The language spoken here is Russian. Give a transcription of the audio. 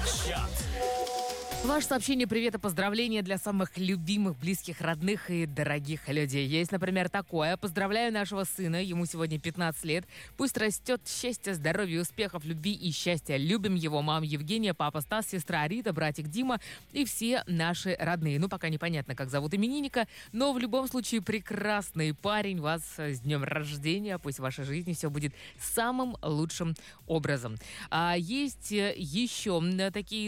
Ваше сообщение привета, поздравления для самых любимых, близких, родных и дорогих людей. Есть, например, такое. Поздравляю нашего сына, ему сегодня 15 лет. Пусть растет счастья, здоровья, успехов, любви и счастья. Любим его, мама Евгения, папа Стас, сестра Рита, братик Дима и все наши родные. Ну, пока непонятно, как зовут именинника, но в любом случае прекрасный парень. Вас с днем рождения. Пусть в вашей жизни все будет самым лучшим образом. А есть еще такие